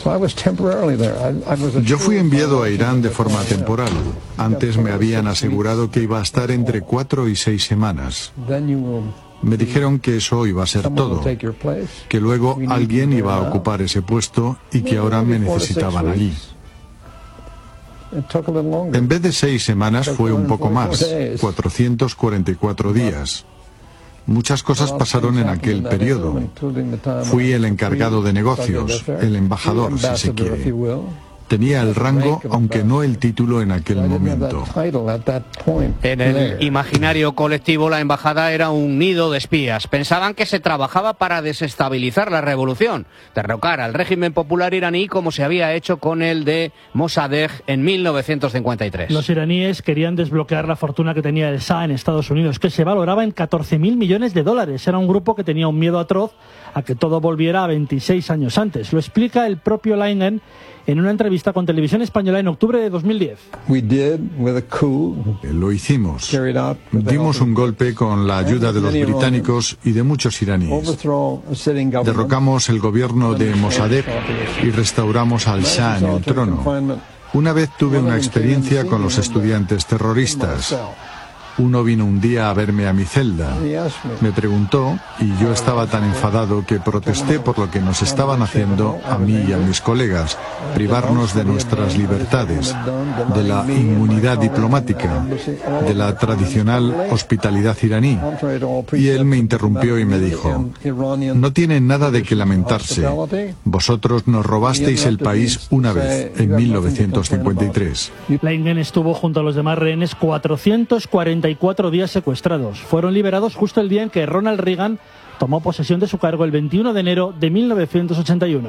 Yo fui enviado a Irán de forma temporal. Antes me habían asegurado que iba a estar entre 4 y 6 semanas. Me dijeron que eso iba a ser todo, que luego alguien iba a ocupar ese puesto y que ahora me necesitaban allí. En vez de 6 semanas fue un poco más, 444 días. Muchas cosas pasaron en aquel periodo. Fui el encargado de negocios, el embajador, si se quiere. Tenía el rango, aunque no el título en aquel momento. En el imaginario colectivo, la embajada era un nido de espías. Pensaban que se trabajaba para desestabilizar la revolución, derrocar al régimen popular iraní como se había hecho con el de Mossadegh en 1953. Los iraníes querían desbloquear la fortuna que tenía el Shah en Estados Unidos, que se valoraba en 14.000 millones de dólares. Era un grupo que tenía un miedo atroz a que todo volviera a 26 años antes. Lo explica el propio Leinen en una entrevista con Televisión Española en octubre de 2010. Lo hicimos. Dimos un golpe con la ayuda de los británicos y de muchos iraníes. Derrocamos el gobierno de Mossadegh y restauramos al Shah en el trono. Una vez tuve una experiencia con los estudiantes terroristas. Uno vino un día a verme a mi celda. Me preguntó y yo estaba tan enfadado que protesté por lo que nos estaban haciendo a mí y a mis colegas, privarnos de nuestras libertades, de la inmunidad diplomática, de la tradicional hospitalidad iraní. Y él me interrumpió y me dijo: no tienen nada de qué lamentarse. Vosotros nos robasteis el país una vez, en 1953. Leinen estuvo junto a los demás rehenes 444 días secuestrados. Fueron liberados justo el día en que Ronald Reagan tomó posesión de su cargo el 21 de enero de 1981.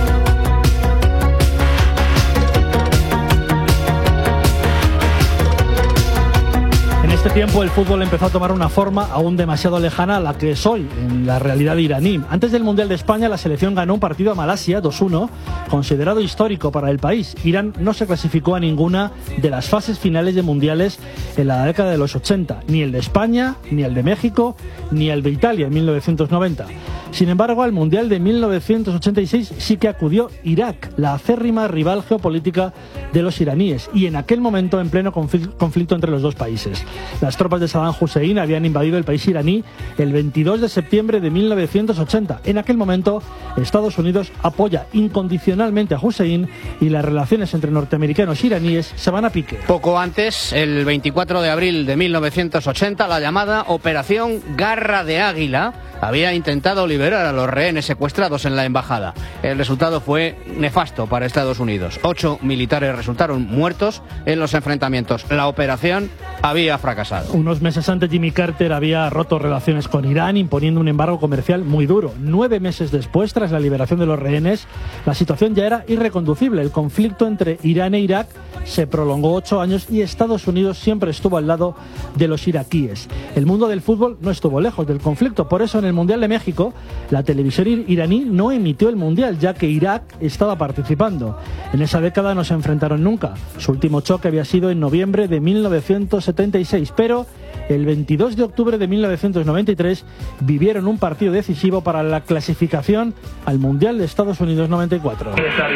En este tiempo el fútbol empezó a tomar una forma aún demasiado lejana a la que es hoy, en la realidad iraní. Antes del Mundial de España, la selección ganó un partido a Malasia, 2-1, considerado histórico para el país. Irán no se clasificó a ninguna de las fases finales de mundiales en la década de los 80, ni el de España, ni el de México, ni el de Italia en 1990. Sin embargo, al Mundial de 1986 sí que acudió Irak, la acérrima rival geopolítica de los iraníes, y en aquel momento en pleno conflicto entre los dos países. Las tropas de Saddam Hussein habían invadido el país iraní el 22 de septiembre de 1980. En aquel momento, Estados Unidos apoya incondicionalmente a Hussein y las relaciones entre norteamericanos e iraníes se van a pique. Poco antes, el 24 de abril de 1980, la llamada Operación Garra de Águila había intentado liberar a los rehenes secuestrados en la embajada. El resultado fue nefasto para Estados Unidos. 8 militares resultaron muertos en los enfrentamientos. La operación había fracasado. Unos meses antes, Jimmy Carter había roto relaciones con Irán, imponiendo un embargo comercial muy duro. 9 meses después, tras la liberación de los rehenes, la situación ya era irreconducible. El conflicto entre Irán e Irak se prolongó 8 años y Estados Unidos siempre estuvo al lado de los iraquíes. El mundo del fútbol no estuvo lejos del conflicto. Por eso, en el Mundial de México, la televisión iraní no emitió el Mundial, ya que Irak estaba participando. En esa década no se enfrentaron nunca. Su último choque había sido en noviembre de 1976, pero el 22 de octubre de 1993 vivieron un partido decisivo para la clasificación al Mundial de Estados Unidos 94.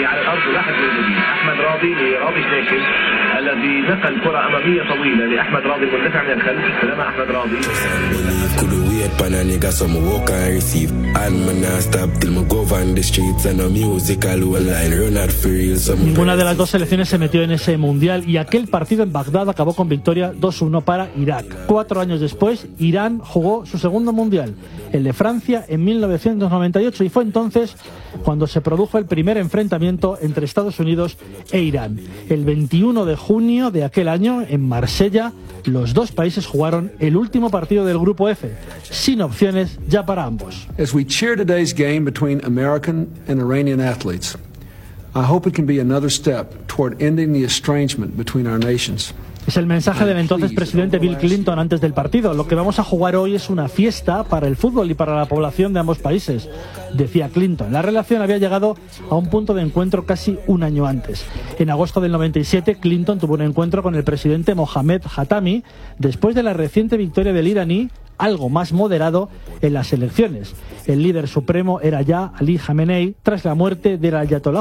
Ninguna de las dos selecciones se metió en ese mundial y aquel partido en Bagdad acabó con victoria 2-1 para Irak. 4 años después, Irán jugó su segundo mundial, el de Francia, en 1998, y fue entonces cuando se produjo el primer enfrentamiento entre Estados Unidos e Irán. El 21 de junio de aquel año, en Marsella, los dos países jugaron el último partido del Grupo F, sin opciones ya para ambos. As we cheer today's game between American and Iranian athletes, I hope it can be another step toward ending the estrangement between our nations. Es el mensaje del entonces presidente Bill Clinton antes del partido. Lo que vamos a jugar hoy es una fiesta para el fútbol y para la población de ambos países, decía Clinton. La relación había llegado a un punto de encuentro casi un año antes. En agosto del 97, Clinton tuvo un encuentro con el presidente Mohammad Khatami después de la reciente victoria del iraní, algo más moderado, en las elecciones. El líder supremo era ya Ali Khamenei tras la muerte del ayatolá